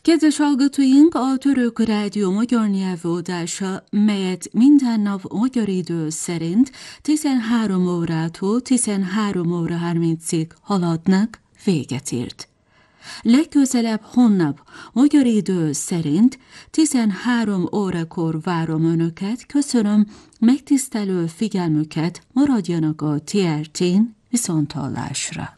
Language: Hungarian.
Kedves hallgatóink, a Török Rádió magyar nyelvóadása, melyet minden nap magyar idő szerint 13 órától 13 óra 30-ig haladnak, véget ért. Legközelebb holnap magyar idő szerint 13 órakor várom Önöket, köszönöm megtisztelő figyelmüket, maradjanak a TRT-n, viszonthallásra.